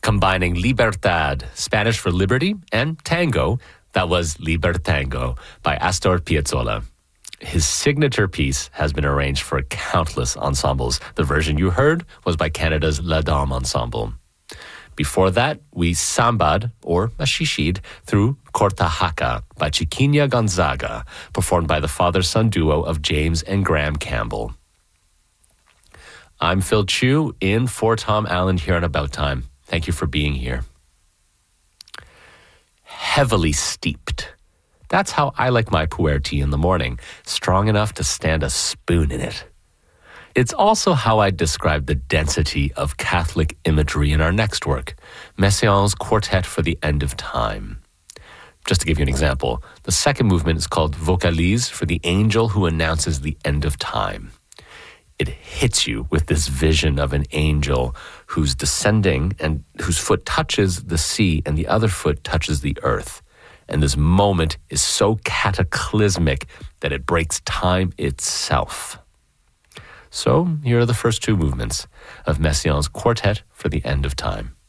combining libertad, Spanish for liberty, and tango, that was Libertango by Astor Piazzolla. His signature piece has been arranged for countless ensembles. The version you heard was by Canada's La Dame Ensemble. Before that, we sambad, or ashishid, through Corta Haka by Chiquinha Gonzaga, performed by the father-son duo of James and Graham Campbell. I'm Phil Chu, in for Tom Allen here on About Time. Thank you for being here. Heavily steeped. That's how I like my pu'er tea in the morning, strong enough to stand a spoon in it. It's also how I describe the density of Catholic imagery in our next work, Messiaen's Quartet for the End of Time. Just to give you an example, the second movement is called Vocalise for the angel who announces the end of time. It hits you with this vision of an angel who's descending and whose foot touches the sea and the other foot touches the earth. And this moment is so cataclysmic that it breaks time itself. So here are the first two movements of Messiaen's Quartet for the End of Time.